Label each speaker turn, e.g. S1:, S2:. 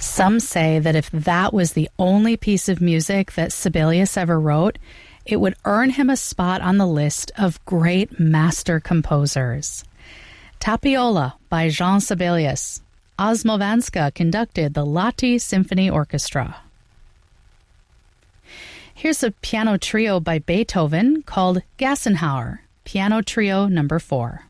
S1: Some say that if that was the only piece of music that Sibelius ever wrote, it would earn him a spot on the list of great master composers. Tapiola by Jean Sibelius. Osmovanska conducted the Lahti Symphony Orchestra. Here's a piano trio by Beethoven called Gassenhauer, Piano Trio No. 4.